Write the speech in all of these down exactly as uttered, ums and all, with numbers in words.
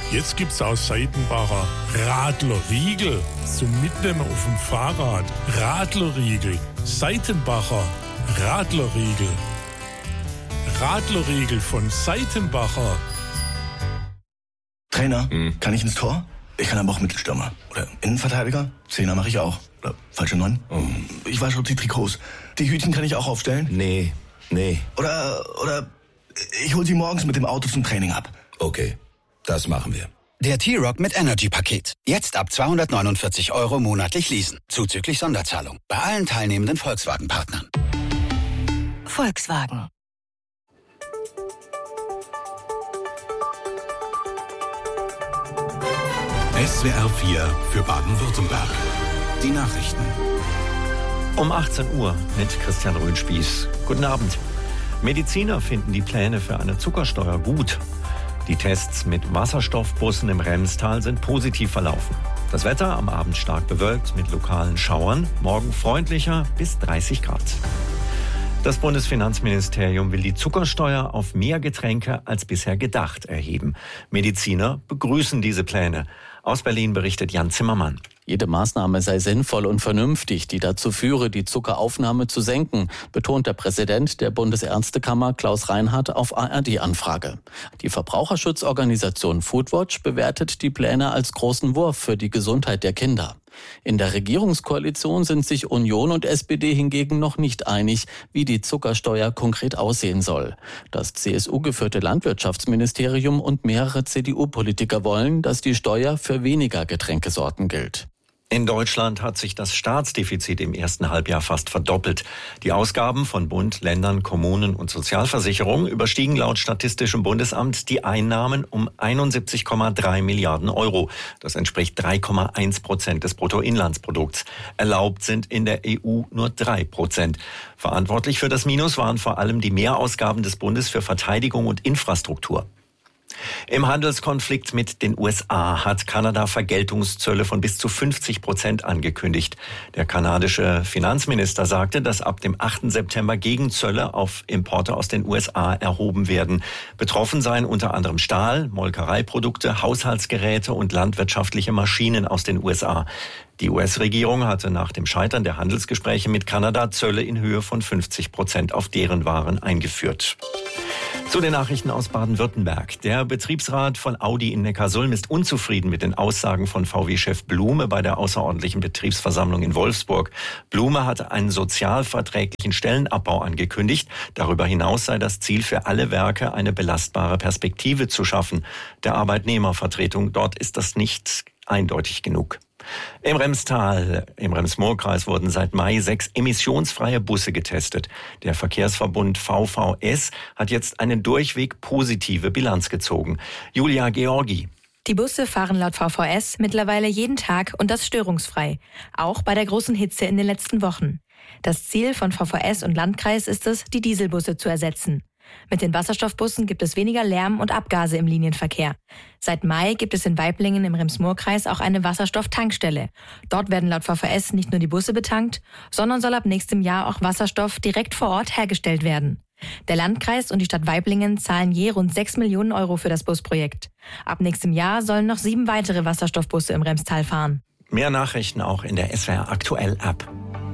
Jetzt gibt's aus Seitenbacher Radlerriegel zum Mitnehmen auf dem Fahrrad. Radlerriegel, Seitenbacher Radlerriegel. Radlerriegel von Seitenbacher. Trainer, hm. kann ich ins Tor? Ich kann aber auch Mittelstürmer. Oder Innenverteidiger? Zehner mache ich auch. Oder falsche Neun? Oh. Ich wasche die Trikots. Die Hütchen kann ich auch aufstellen? Nee, nee. Oder, oder ich hol sie morgens mit dem Auto zum Training ab. Okay, das machen wir. Der T-Rock mit Energy-Paket. Jetzt ab zweihundertneunundvierzig Euro monatlich leasen. Zuzüglich Sonderzahlung. Bei allen teilnehmenden Volkswagen-Partnern. Volkswagen. S W R vier für Baden-Württemberg. Die Nachrichten. Um achtzehn Uhr mit Christian Röhnspieß. Guten Abend. Mediziner finden die Pläne für eine Zuckersteuer gut. Die Tests mit Wasserstoffbussen im Remstal sind positiv verlaufen. Das Wetter am Abend stark bewölkt mit lokalen Schauern. Morgen freundlicher bis dreißig Grad. Das Bundesfinanzministerium will die Zuckersteuer auf mehr Getränke als bisher gedacht erheben. Mediziner begrüßen diese Pläne. Aus Berlin berichtet Jan Zimmermann. Jede Maßnahme sei sinnvoll und vernünftig, die dazu führe, die Zuckeraufnahme zu senken, betont der Präsident der Bundesärztekammer Klaus Reinhardt auf A R D-Anfrage. Die Verbraucherschutzorganisation Foodwatch bewertet die Pläne als großen Wurf für die Gesundheit der Kinder. In der Regierungskoalition sind sich Union und S P D hingegen noch nicht einig, wie die Zuckersteuer konkret aussehen soll. Das C S U-geführte Landwirtschaftsministerium und mehrere C D U-Politiker wollen, dass die Steuer für weniger Getränkesorten gilt. In Deutschland hat sich das Staatsdefizit im ersten Halbjahr fast verdoppelt. Die Ausgaben von Bund, Ländern, Kommunen und Sozialversicherungen überstiegen laut Statistischem Bundesamt die Einnahmen um einundsiebzig Komma drei Milliarden Euro. Das entspricht drei Komma eins Prozent des Bruttoinlandsprodukts. Erlaubt sind in der E U nur drei Prozent. Verantwortlich für das Minus waren vor allem die Mehrausgaben des Bundes für Verteidigung und Infrastruktur. Im Handelskonflikt mit den U S A hat Kanada Vergeltungszölle von bis zu fünfzig Prozent angekündigt. Der kanadische Finanzminister sagte, dass ab dem achten September Gegenzölle auf Importe aus den U S A erhoben werden. Betroffen seien unter anderem Stahl, Molkereiprodukte, Haushaltsgeräte und landwirtschaftliche Maschinen aus den U S A. Die U S-Regierung hatte nach dem Scheitern der Handelsgespräche mit Kanada Zölle in Höhe von fünfzig Prozent auf deren Waren eingeführt. Zu den Nachrichten aus Baden-Württemberg. Der Betriebsrat von Audi in Neckarsulm ist unzufrieden mit den Aussagen von V W-Chef Blume bei der außerordentlichen Betriebsversammlung in Wolfsburg. Blume hatte einen sozialverträglichen Stellenabbau angekündigt. Darüber hinaus sei das Ziel für alle Werke, eine belastbare Perspektive zu schaffen. Der Arbeitnehmervertretung dort ist das nicht eindeutig genug. Im Remstal, im Rems-Murr-Kreis wurden seit Mai sechs emissionsfreie Busse getestet. Der Verkehrsverbund V V S hat jetzt eine durchweg positive Bilanz gezogen. Julia Georgi. Die Busse fahren laut V V S mittlerweile jeden Tag und das störungsfrei. Auch bei der großen Hitze in den letzten Wochen. Das Ziel von V V S und Landkreis ist es, die Dieselbusse zu ersetzen. Mit den Wasserstoffbussen gibt es weniger Lärm und Abgase im Linienverkehr. Seit Mai gibt es in Waiblingen im Rems-Murr-Kreis auch eine Wasserstofftankstelle. Dort werden laut V V S nicht nur die Busse betankt, sondern soll ab nächstem Jahr auch Wasserstoff direkt vor Ort hergestellt werden. Der Landkreis und die Stadt Waiblingen zahlen je rund sechs Millionen Euro für das Busprojekt. Ab nächstem Jahr sollen noch sieben weitere Wasserstoffbusse im Remstal fahren. Mehr Nachrichten auch in der S W R Aktuell App.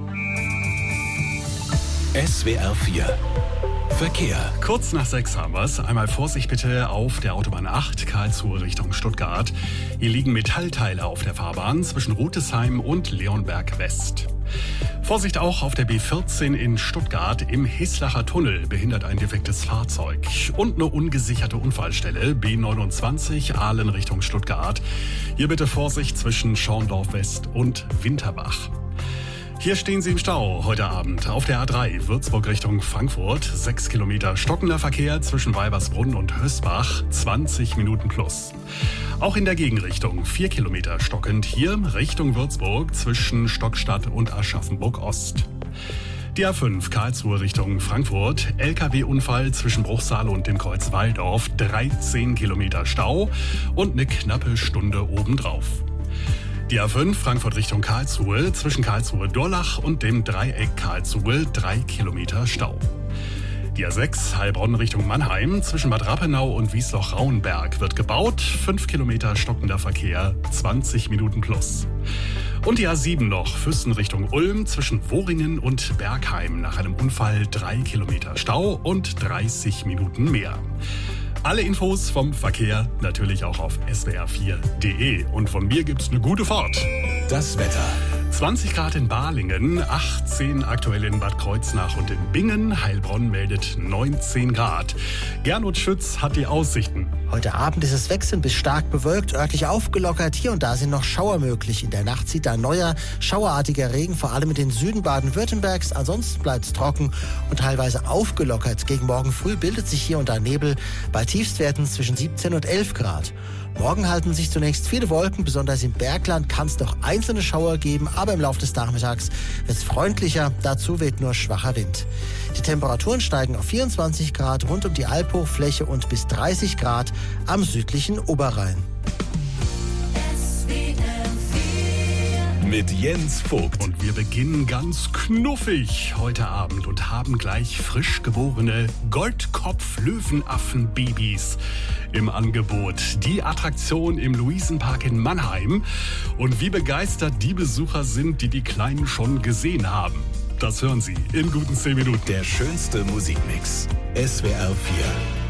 S W R vier Verkehr. Kurz nach sechs haben wir es. Einmal Vorsicht bitte auf der Autobahn acht, Karlsruhe Richtung Stuttgart. Hier liegen Metallteile auf der Fahrbahn zwischen Rutesheim und Leonberg West. Vorsicht auch auf der B vierzehn in Stuttgart. Im Hislacher Tunnel behindert ein defektes Fahrzeug. Und eine ungesicherte Unfallstelle, B neunundzwanzig, Aalen Richtung Stuttgart. Hier bitte Vorsicht zwischen Schorndorf West und Winterbach. Hier stehen Sie im Stau heute Abend auf der A drei Würzburg Richtung Frankfurt. Sechs Kilometer stockender Verkehr zwischen Weibersbrunn und Hösbach, zwanzig Minuten plus. Auch in der Gegenrichtung vier Kilometer stockend hier Richtung Würzburg zwischen Stockstadt und Aschaffenburg Ost. Die A fünf Karlsruhe Richtung Frankfurt, L K W-Unfall zwischen Bruchsal und dem Kreuz Walldorf, dreizehn Kilometer Stau und eine knappe Stunde obendrauf. Die A fünf Frankfurt Richtung Karlsruhe, zwischen Karlsruhe-Dorlach und dem Dreieck Karlsruhe, drei Kilometer Stau. Die A sechs Heilbronn Richtung Mannheim zwischen Bad Rappenau und Wiesloch-Rauenberg wird gebaut. fünf Kilometer stockender Verkehr, zwanzig Minuten plus. Und die A sieben noch, Füssen Richtung Ulm zwischen Woringen und Bergheim. Nach einem Unfall drei Kilometer Stau und dreißig Minuten mehr. Alle Infos vom Verkehr natürlich auch auf s w r vier punkt d e. Und von mir gibt's eine gute Fahrt. Das Wetter. zwanzig Grad in Balingen, achtzehn aktuell in Bad Kreuznach und in Bingen. Heilbronn meldet neunzehn Grad. Gernot Schütz hat die Aussichten. Heute Abend ist es wechselnd bis stark bewölkt, örtlich aufgelockert. Hier und da sind noch Schauer möglich. In der Nacht zieht ein neuer, schauerartiger Regen, vor allem in den Süden Baden-Württembergs. Ansonsten bleibt es trocken und teilweise aufgelockert. Gegen morgen früh bildet sich hier und da Nebel bei Tiefstwerten zwischen siebzehn und elf Grad. Morgen halten sich zunächst viele Wolken, besonders im Bergland kann es noch einzelne Schauer geben, aber im Laufe des Nachmittags wird es freundlicher, dazu weht nur schwacher Wind. Die Temperaturen steigen auf vierundzwanzig Grad rund um die Alphochfläche und bis dreißig Grad am südlichen Oberrhein. Mit Jens Vogt. Und wir beginnen ganz knuffig heute Abend und haben gleich frisch geborene Goldkopf-Löwenaffen-Babys im Angebot. Die Attraktion im Luisenpark in Mannheim. Und wie begeistert die Besucher sind, die die Kleinen schon gesehen haben. Das hören Sie in guten zehn Minuten. Der schönste Musikmix. S W R vier.